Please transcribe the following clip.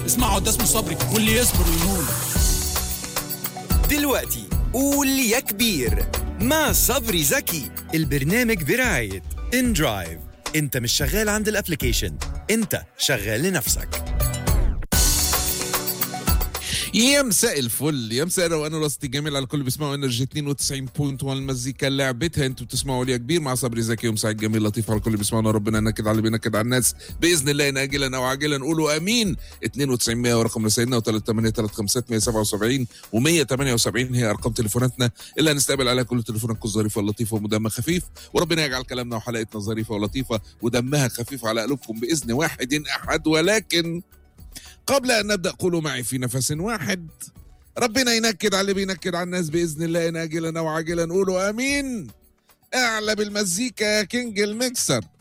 اسمعوا ده اسمه صبري، واللي يصبر ينول. دلوقتي قول يا كبير مع صبري زكي. البرنامج برعاية ان درايف. انت مش شغال عند الابليكيشن، انت شغال لنفسك. يا مساء الفل، يا مساء الروقان والوسط الجميل على الكل بيسمعوا انرجي 92.1 المزيكا لعبتها. انتوا بتسمعوا ليا كبير مع صبري زكي ومساعد جميل لطيف على الكل بيسمعونا. ربنا ينكد على اللي بينكد على الناس باذن الله، ان اجلا او عاجلا. قولوا امين. 92 ورقم رسائلنا، و3835 و178 هي ارقام تليفوناتنا اللي هنستقبل عليها كل تليفوناتكم الظريفه اللطيفه ودمها خفيف. وربنا يجعل كلامنا وحلقتنا ظريفه ولطيفه ودمها خفيف على قلوبكم باذن واحد احد. ولكن قبل أن نبدأ قولوا معي في نفس واحد: ربنا ينكد على اللي بينكد على الناس بإذن الله، إن آجلا أو عاجلا. قولوا آمين. أعلى بالمزيكا يا كينج الميكسر.